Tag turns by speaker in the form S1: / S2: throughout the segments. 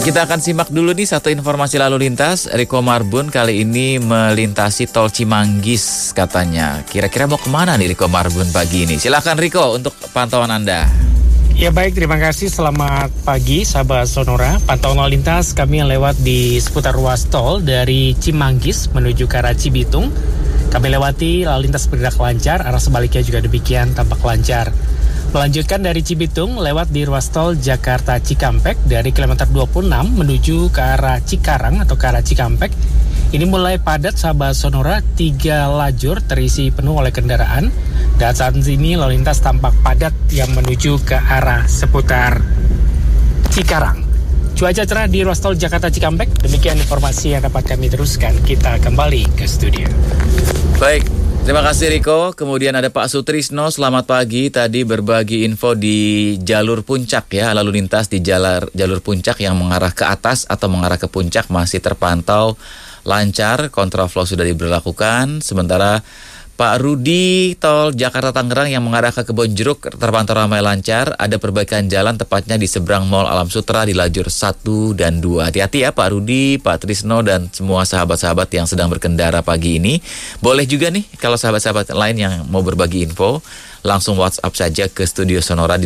S1: Kita akan simak dulu nih satu informasi lalu lintas. Riko Marbun kali ini melintasi tol Cimanggis katanya. Kira-kira mau kemana nih Riko Marbun pagi ini? Silakan Riko untuk pantauan Anda.
S2: Ya baik, terima kasih. Selamat pagi sahabat Sonora. Pantauan lalu lintas kami yang lewat di seputar ruas tol dari Cimanggis menuju ke arah Cibitung. Kami lewati lalu lintas bergerak lancar, arah sebaliknya juga demikian tampak lancar. Melanjutkan dari Cibitung lewat di ruas tol Jakarta Cikampek dari kilometer 26 menuju ke arah Cikarang atau ke arah Cikampek. Ini mulai padat sahabat Sonora, 3 lajur terisi penuh oleh kendaraan. Dan saat ini lalu lintas tampak padat yang menuju ke arah seputar Cikarang. Cuaca cerah di ruas tol Jakarta Cikampek. Demikian informasi yang dapat kami teruskan. Kita kembali ke studio.
S1: Baik, terima kasih Riko. Kemudian ada Pak Sutrisno, selamat pagi. Tadi berbagi info di jalur puncak ya, lalu lintas di jalur puncak yang mengarah ke atas atau mengarah ke puncak masih terpantau lancar, kontraflow sudah diberlakukan. Sementara Pak Rudi, tol Jakarta Tangerang yang mengarah ke Kebonjeruk terpantau ramai lancar. Ada perbaikan jalan tepatnya di seberang Mall Alam Sutra di lajur 1 dan 2. Hati-hati ya Pak Rudi, Pak Trisno dan semua sahabat-sahabat yang sedang berkendara pagi ini. Boleh juga nih kalau sahabat-sahabat lain yang mau berbagi info, langsung WhatsApp saja ke Studio Sonora di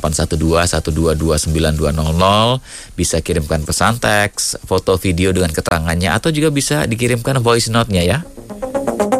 S1: 0812-122-9200. Bisa kirimkan pesan teks, foto video dengan keterangannya, atau juga bisa dikirimkan voice note-nya ya.